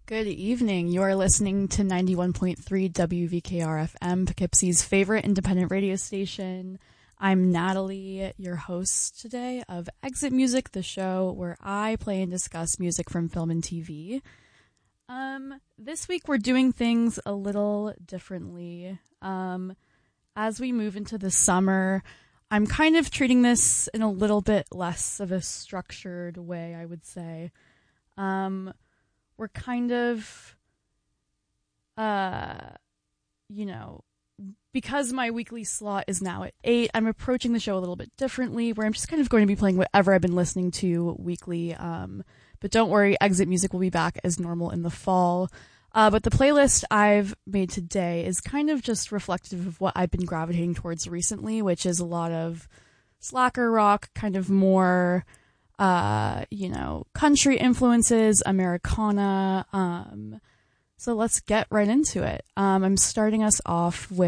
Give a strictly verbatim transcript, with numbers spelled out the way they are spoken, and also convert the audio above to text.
Good evening. You are listening to ninety-one point three W V K R F M, Poughkeepsie's favorite independent radio station. I'm Natalie, your host today of Exit Music, the show where I play and discuss music from film and T V. Um, this week we're doing things a little differently. Um, as we move into the summer, I'm kind of treating this in a little bit less of a structured way, I would say. Um, we're kind of, uh, you know, because my weekly slot is now at eight, I'm approaching the show a little bit differently, where I'm just kind of going to be playing whatever I've been listening to weekly. Um, but don't worry, Exit Music will be back as normal in the fall. Uh, but the playlist I've made today is kind of just reflective of what I've been gravitating towards recently, which is a lot of slacker rock, kind of more, uh, you know, country influences, Americana. Um, so let's get right into it. Um, I'm starting us off with